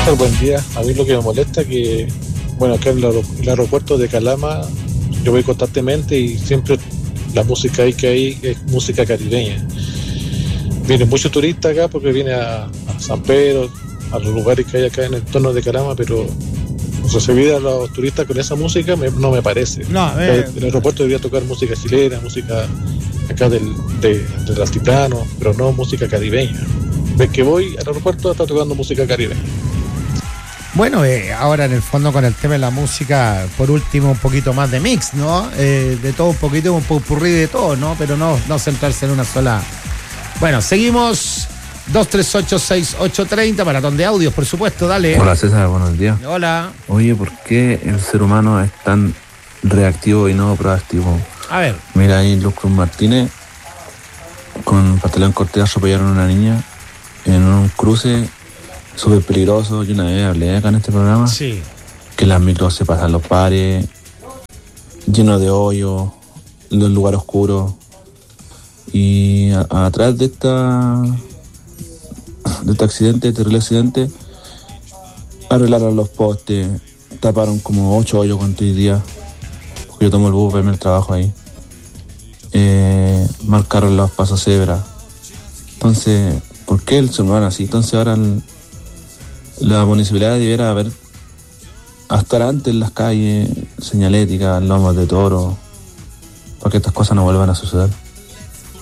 tal? Buen día. A mí lo que me molesta es que, bueno, acá en el aeropuerto de Calama, yo voy constantemente y siempre la música ahí que hay es música caribeña. Vienen muchos turistas acá porque vienen a San Pedro, a los lugares que hay acá en el entorno de Calama, pero recibir a los turistas con esa música no me parece. No, El aeropuerto debería tocar música chilena, música acá del altiplano, pero no música caribeña. Ves que voy al aeropuerto, está tocando música caribeña. Bueno, ahora en el fondo con el tema de la música, por último un poquito más de mix, ¿no? De todo un poquito, un popurrí de todo, ¿no? Pero no centrarse en una sola. Bueno, seguimos 238-6830, maratón de audios, por supuesto, dale. Hola César, buenos días. Hola. Oye, ¿por qué el ser humano es tan reactivo y no proactivo? A ver. Mira ahí Luz Cruz Martínez con Pastelán Cortés atropellaron a una niña en un cruce súper peligroso. Yo una vez hablé acá en este programa. Sí. Que las micros se pasan los pares, llenos de hoyos, los lugares oscuros. Y atrás de este accidente, terrible accidente, arreglaron los postes, taparon como 8 hoyos con 3 días. Porque yo tomo el bus, verme el trabajo ahí. Marcaron los pasos cebra. Entonces, ¿por qué el ser humano así? Entonces ahora la municipalidad debiera haber hasta antes en las calles, señalética, lomos de toro, para que estas cosas no vuelvan a suceder.